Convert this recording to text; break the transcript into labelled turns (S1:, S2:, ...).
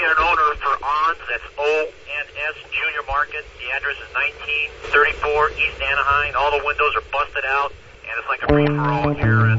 S1: an owner for ONS. That's ONS Junior Market. The address is 1934 East Anaheim. All the windows are busted out, and it's like a free-for-all here.